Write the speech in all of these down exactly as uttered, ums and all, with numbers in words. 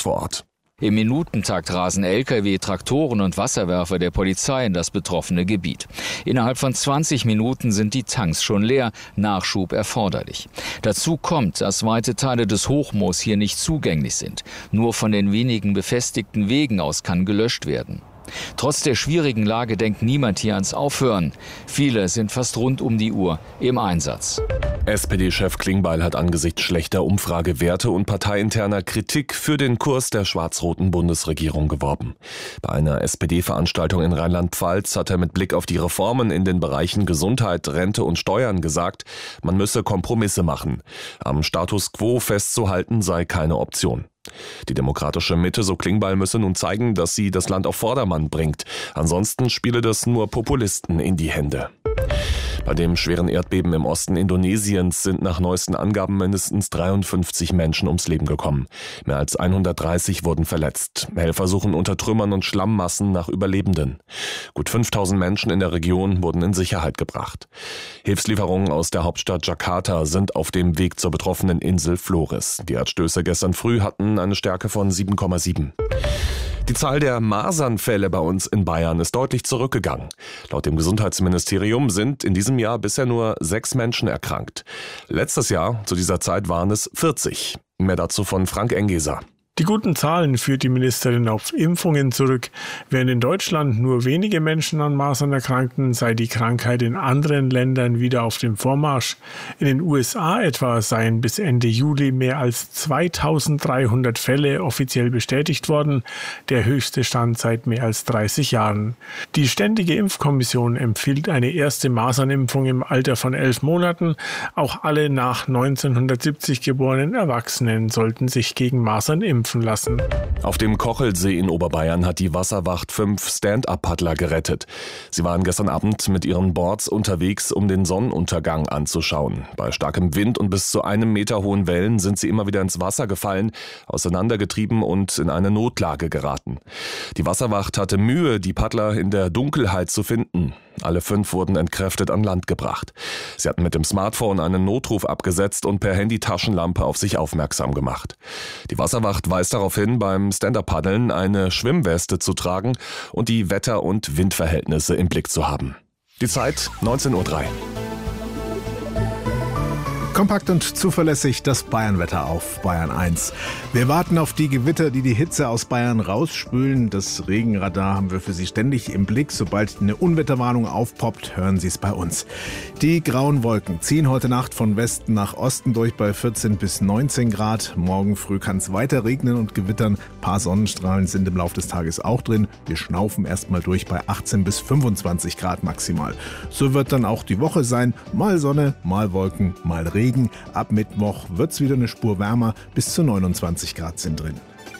vor Ort. Im Minutentakt rasen L K W, Traktoren und Wasserwerfer der Polizei in das betroffene Gebiet. Innerhalb von zwanzig Minuten sind die Tanks schon leer, Nachschub erforderlich. Dazu kommt, dass weite Teile des Hochmoos hier nicht zugänglich sind. Nur von den wenigen befestigten Wegen aus kann gelöscht werden. Trotz der schwierigen Lage denkt niemand hier ans Aufhören. Viele sind fast rund um die Uhr im Einsatz. S P D-Chef Klingbeil hat angesichts schlechter Umfragewerte und parteiinterner Kritik für den Kurs der schwarz-roten Bundesregierung geworben. Bei einer S P D-Veranstaltung in Rheinland-Pfalz hat er mit Blick auf die Reformen in den Bereichen Gesundheit, Rente und Steuern gesagt, man müsse Kompromisse machen. Am Status quo festzuhalten sei keine Option. Die demokratische Mitte, so Klingbeil, müsse nun zeigen, dass sie das Land auf Vordermann bringt. Ansonsten spiele das nur Populisten in die Hände. Bei dem schweren Erdbeben im Osten Indonesiens sind nach neuesten Angaben mindestens dreiundfünfzig Menschen ums Leben gekommen. Mehr als hundertdreißig wurden verletzt. Helfer suchen unter Trümmern und Schlammmassen nach Überlebenden. Gut fünftausend Menschen in der Region wurden in Sicherheit gebracht. Hilfslieferungen aus der Hauptstadt Jakarta sind auf dem Weg zur betroffenen Insel Flores. Die Erdstöße gestern früh hatten eine Stärke von sieben Komma sieben. Die Zahl der Masernfälle bei uns in Bayern ist deutlich zurückgegangen. Laut dem Gesundheitsministerium sind in diesem Jahr bisher nur sechs Menschen erkrankt. Letztes Jahr zu dieser Zeit waren es vierzig. Mehr dazu von Frank Engeser. Die guten Zahlen führt die Ministerin auf Impfungen zurück. Während in Deutschland nur wenige Menschen an Masern erkrankten, sei die Krankheit in anderen Ländern wieder auf dem Vormarsch. In den U S A etwa seien bis Ende Juli mehr als zweitausenddreihundert Fälle offiziell bestätigt worden, der höchste Stand seit mehr als dreißig Jahren. Die Ständige Impfkommission empfiehlt eine erste Masernimpfung im Alter von elf Monaten. Auch alle nach neunzehnhundertsiebzig geborenen Erwachsenen sollten sich gegen Masern impfen lassen. Auf dem Kochelsee in Oberbayern hat die Wasserwacht fünf Stand-up-Paddler gerettet. Sie waren gestern Abend mit ihren Boards unterwegs, um den Sonnenuntergang anzuschauen. Bei starkem Wind und bis zu einem Meter hohen Wellen sind sie immer wieder ins Wasser gefallen, auseinandergetrieben und in eine Notlage geraten. Die Wasserwacht hatte Mühe, die Paddler in der Dunkelheit zu finden. Alle fünf wurden entkräftet an Land gebracht. Sie hatten mit dem Smartphone einen Notruf abgesetzt und per Handy-Taschenlampe auf sich aufmerksam gemacht. Die Wasserwacht weist darauf hin, beim Stand-up-Paddeln eine Schwimmweste zu tragen und die Wetter- und Windverhältnisse im Blick zu haben. Die Zeit neunzehn Uhr drei. Kompakt und zuverlässig das Bayernwetter auf Bayern eins. Wir warten auf die Gewitter, die die Hitze aus Bayern rausspülen. Das Regenradar haben wir für Sie ständig im Blick. Sobald eine Unwetterwarnung aufpoppt, hören Sie es bei uns. Die grauen Wolken ziehen heute Nacht von Westen nach Osten durch bei vierzehn bis neunzehn Grad. Morgen früh kann es weiter regnen und gewittern. Ein paar Sonnenstrahlen sind im Laufe des Tages auch drin. Wir schnaufen erstmal durch bei achtzehn bis fünfundzwanzig Grad maximal. So wird dann auch die Woche sein. Mal Sonne, mal Wolken, mal Regen. Ab Mittwoch wird es wieder eine Spur wärmer, bis zu neunundzwanzig Grad sind drin.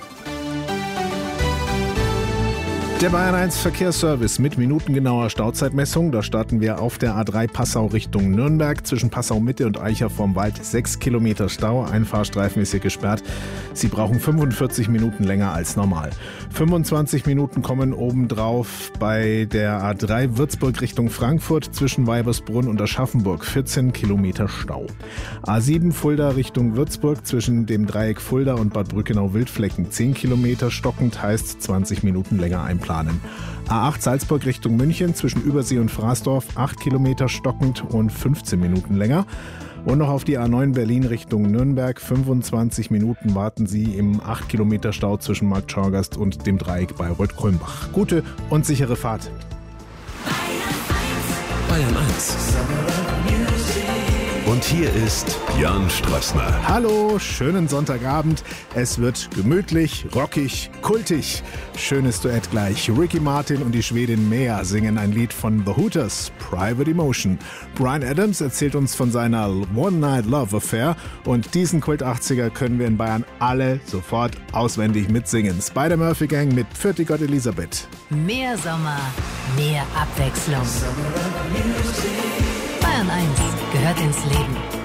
Der Bayern eins Verkehrsservice mit minutengenauer Stauzeitmessung. Da starten wir auf der A drei Passau Richtung Nürnberg. Zwischen Passau Mitte und Eicher vorm Wald sechs Kilometer Stau. Ein Fahrstreifen ist hier gesperrt. Sie brauchen fünfundvierzig Minuten länger als normal. fünfundzwanzig Minuten kommen obendrauf bei der A drei Würzburg Richtung Frankfurt. Zwischen Weibersbrunn und Aschaffenburg vierzehn Kilometer Stau. A sieben Fulda Richtung Würzburg. Zwischen dem Dreieck Fulda und Bad Brückenau-Wildflecken zehn Kilometer stockend, heißt zwanzig Minuten länger einplanen. A acht Salzburg Richtung München zwischen Übersee und Fraßdorf acht Kilometer stockend und fünfzehn Minuten länger. Und noch auf die A neun Berlin Richtung Nürnberg. fünfundzwanzig Minuten warten Sie im acht Kilometer Stau zwischen Markt Schorgast und dem Dreieck Bayreuth-Kulmbach. Gute und sichere Fahrt. Bayern eins. Und hier ist Jan Strassner. Hallo, schönen Sonntagabend. Es wird gemütlich, rockig, kultig. Schönes Duett gleich. Ricky Martin und die Schwedin Mea singen ein Lied von The Hooters, Private Emotion. Bryan Adams erzählt uns von seiner One-Night-Love-Affair. Und diesen Kult-achtziger können wir in Bayern alle sofort auswendig mitsingen. Spider-Murphy-Gang mit Pfirti Gott Elisabeth. Mehr Sommer, mehr Abwechslung. Bayern eins gehört ins Leben.